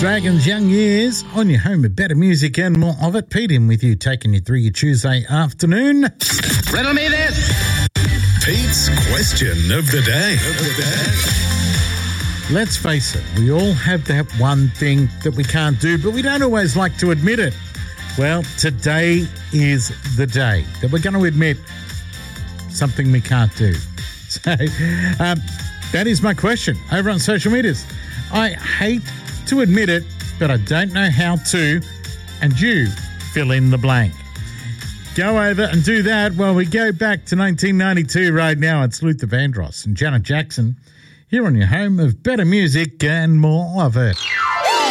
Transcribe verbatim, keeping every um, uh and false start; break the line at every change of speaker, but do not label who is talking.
Dragons, Young Years, on your home of better music and more of it. Pete in with you, taking you through your Tuesday afternoon.
Riddle me this.
Pete's question of the day. Of the day.
Let's face it, we all have that one thing that we can't do, but we don't always like to admit it. Well, today is the day that we're going to admit something we can't do. So um, that is my question over on social medias. I hate to admit it, but I don't know how to, and you fill in the blank. Go over and do that while we go back to nineteen ninety-two right now. It's Luther Vandross and Janet Jackson here on your home of better music and more of it.